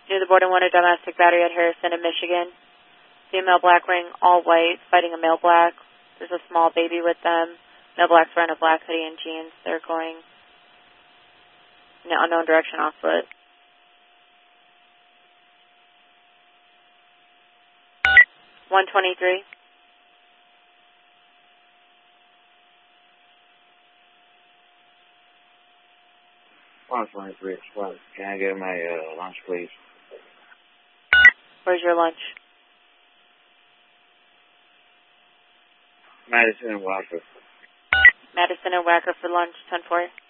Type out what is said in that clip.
Near the border, one a domestic battery at Harrison in Michigan. Female black wearing all white, fighting a male black. There's a small baby with them. Male black's wearing a black hoodie and jeans. They're going in an unknown direction off foot. 123. Express. Can I get my lunch, please? Where's your lunch? Madison and Walker. Madison and Wacker for lunch, 10-4.